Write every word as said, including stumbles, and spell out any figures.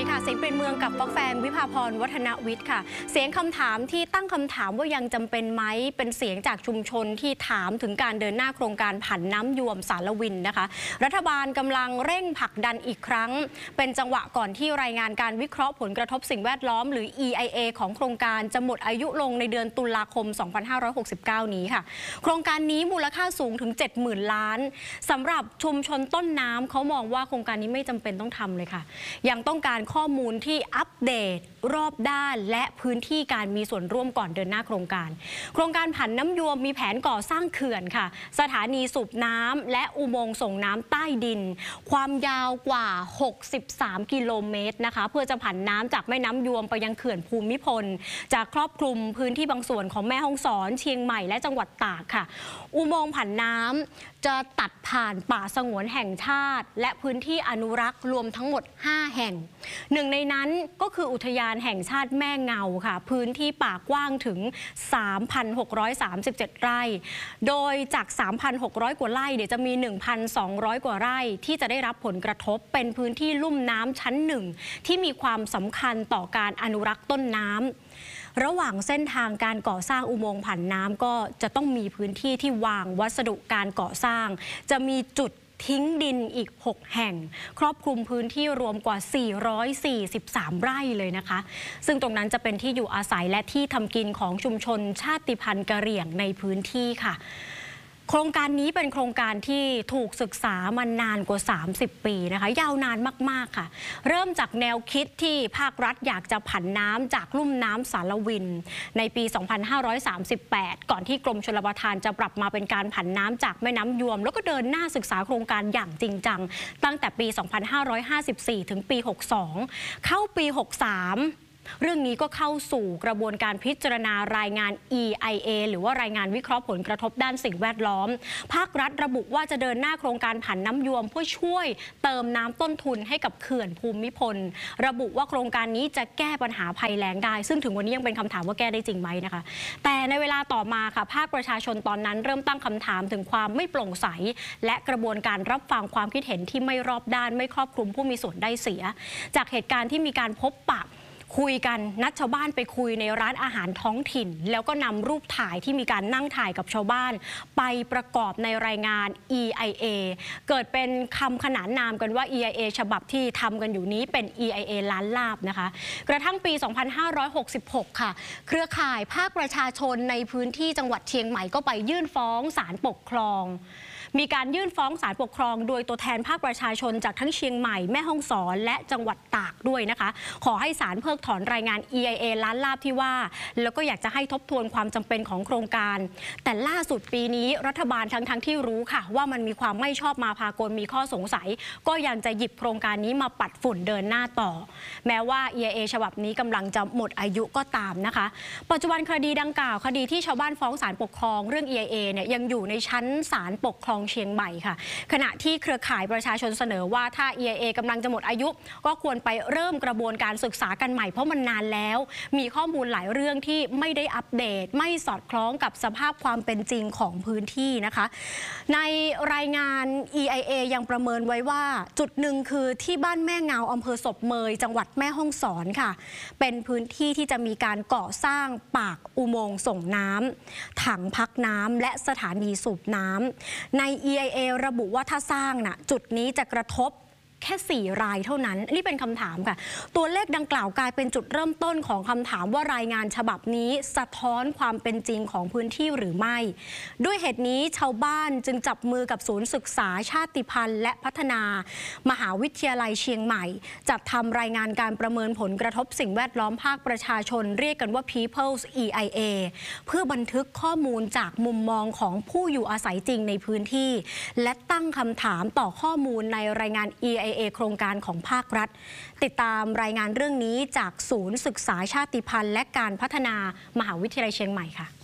ค่ะเสียงเป็นเมืองกับฟอกแฟนวิภาพรวัฒนวิทย์ค่ะเสียงคำถามที่ตั้งคำถามว่ายังจำเป็นไหมเป็นเสียงจากชุมชนที่ถามถึงการเดินหน้าโครงการผันน้ำยวมสารวินนะคะรัฐบาลกำลังเร่งผลักดันอีกครั้งเป็นจังหวะก่อนที่รายงานการวิเคราะห์ผลกระทบสิ่งแวดล้อมหรือ อี ไอ เอ ของโครงการจะหมดอายุลงในเดือนตุลาคม สองพันห้าร้อยหกสิบเก้า นี้ค่ะโครงการนี้มูลค่าสูงถึง เจ็ดหมื่น ล้านสำหรับชุมชนต้นน้ำเขามองว่าโครงการนี้ไม่จำเป็นต้องทำเลยค่ะยังต้องการข้อมูลที่อัปเดตรอบด้านและพื้นที่การมีส่วนร่วมก่อนเดินหน้าโครงการโครงการผันน้ำยวมมีแผนก่อสร้างเขื่อนค่ะสถานีสูบน้ำและอุโมงค์ส่งน้ำใต้ดินความยาวกว่าหกสิบสามกิโลเมตรนะคะเพื่อจะผันน้ำจากแม่น้ำยวมไปยังเขื่อนภูมิพลจะครอบคลุมพื้นที่บางส่วนของแม่ฮ่องสอนเชียงใหม่และจังหวัดตากค่ะอุโมงค์ผันน้ำจะตัดผ่านป่าสงวนแห่งชาติและพื้นที่อนุรักษ์รวมทั้งหมดห้าแห่งหนึ่งในนั้นก็คืออุทยานแห่งชาติแม่เงาค่ะพื้นที่ป่ากว้างถึง สามพันหกร้อยสามสิบเจ็ด ไร่โดยจาก สามพันหกร้อย กว่าไร่เดี๋ยวจะมี หนึ่งพันสองร้อย กว่าไร่ที่จะได้รับผลกระทบเป็นพื้นที่ลุ่มน้ำชั้นหนึ่งที่มีความสำคัญต่อการอนุรักษ์ต้นน้ำระหว่างเส้นทางการก่อสร้างอุโมงค์ผันน้ำก็จะต้องมีพื้นที่ที่วางวัสดุการก่อสร้างจะมีจุดทิ้งดินอีกหกแห่งครอบคลุมพื้นที่รวมกว่าสี่ร้อยสี่สิบสาม ไร่เลยนะคะซึ่งตรงนั้นจะเป็นที่อยู่อาศัยและที่ทำกินของชุมชนชาติพันธุ์กะเหรี่ยงในพื้นที่ค่ะโครงการนี้เป็นโครงการที่ถูกศึกษามานานกว่าสามสิบปีนะคะยาวนานมากๆค่ะเริ่มจากแนวคิดที่ภาครัฐอยากจะผันน้ำจากลุ่มน้ำสารวินในปี สองพันห้าร้อยสามสิบแปด ก่อนที่กรมชลประทานจะปรับมาเป็นการผันน้ำจากแม่น้ำยวมแล้วก็เดินหน้าศึกษาโครงการอย่างจริงจังตั้งแต่ปี สองพันห้าร้อยห้าสิบสี่ ถึงปี หกสิบสอง เข้าปี หกสิบสามเรื่องนี้ก็เข้าสู่กระบวนการพิจารณารายงาน อี ไอ เอ หรือว่ารายงานวิเคราะห์ผลกระทบด้านสิ่งแวดล้อมภาครัฐระบุว่าจะเดินหน้าโครงการผันน้ำยวมเพื่อช่วยเติมน้ำต้นทุนให้กับเขื่อนภูมิพลระบุว่าโครงการนี้จะแก้ปัญหาภัยแล้งได้ซึ่งถึงวันนี้ยังเป็นคำถามว่าแก้ได้จริงไหมนะคะแต่ในเวลาต่อมาค่ะภาคประชาชนตอนนั้นเริ่มตั้งคำถามถึงความไม่โปร่งใสและกระบวนการรับฟังความคิดเห็นที่ไม่รอบด้านไม่ครอบคลุมผู้มีส่วนได้เสียจากเหตุการณ์ที่มีการพบปะคุยกันนัดชาวบ้านไปคุยในร้านอาหารท้องถิ่นแล้วก็นำรูปถ่ายที่มีการนั่งถ่ายกับชาวบ้านไปประกอบในรายงาน อี ไอ เอ เกิดเป็นคำขนานนามกันว่า อี ไอ เอ ฉบับที่ทำกันอยู่นี้เป็น อี ไอ เอ ล้านลาบนะคะกระทั่งปี สองพันห้าร้อยหกสิบหก ค่ะเครือข่ายภาคประชาชนในพื้นที่จังหวัดเชียงใหม่ก็ไปยื่นฟ้องศาลปกครองมีการยื่นฟ้องศาลปกครองโดยตัวแทนภาคประชาชนจากทั้งเชียงใหม่แม่ฮ่องสอนและจังหวัดตากด้วยนะคะขอให้ศาลเพิกถอนรายงาน อี ไอ เอ ล้านลาบที่ว่าแล้วก็อยากจะให้ทบทวนความจำเป็นของโครงการแต่ล่าสุดปีนี้รัฐบาลทั้งทั้งที่รู้ค่ะว่ามันมีความไม่ชอบมาพากลมีข้อสงสัยก็ยังจะหยิบโครงการนี้มาปัดฝุ่นเดินหน้าต่อแม้ว่า อี ไอ เอ ฉบับนี้กำลังจะหมดอายุก็ตามนะคะปัจจุบันคดีดังกล่าวคดีที่ชาวบ้านฟ้องศาลปกครองเรื่อง อี ไอ เอ เนี่ยยังอยู่ในชั้นศาลปกครองเชียงใหม่ค่ะขณะที่เครือข่ายประชาชนเสนอว่าถ้า อี ไอ เอ กำลังจะหมดอายุก็ควรไปเริ่มกระบวนการศึกษากันใหม่เพราะมันนานแล้วมีข้อมูลหลายเรื่องที่ไม่ได้อัปเดตไม่สอดคล้องกับสภาพความเป็นจริงของพื้นที่นะคะในรายงาน อี ไอ เอ ยังประเมินไว้ว่าจุดหนึ่งคือที่บ้านแม่เงาอำเภอศพเมยจังหวัดแม่ฮ่องสอนค่ะเป็นพื้นที่ที่จะมีการก่อสร้างปากอุโมงค์ส่งน้ำถังพักน้ำและสถานีสูบน้ำใน อี ไอ เอ ระบุว่าถ้าสร้างน่ะจุดนี้จะกระทบแค่สี่รายเท่านั้นนี่เป็นคำถามค่ะตัวเลขดังกล่าวกลายเป็นจุดเริ่มต้นของคำถามว่ารายงานฉบับนี้สะท้อนความเป็นจริงของพื้นที่หรือไม่ด้วยเหตุนี้ชาวบ้านจึงจับมือกับศูนย์ศึกษาชาติพันธุ์และพัฒนามหาวิทยาลัยเชียงใหม่จัดทำรายงานการประเมินผลกระทบสิ่งแวดล้อมภาคประชาชนเรียกกันว่า People's อี ไอ เอ เพื่อบันทึกข้อมูลจากมุมมองของผู้อยู่อาศัยจริงในพื้นที่และตั้งคำถามต่อข้อมูลในรายงาน อี ไอ เอ โครงการของภาครัฐติดตามรายงานเรื่องนี้จากศูนย์ศึกษาชาติพันธุ์และการพัฒนามหาวิทยาลัยเชียงใหม่ค่ะ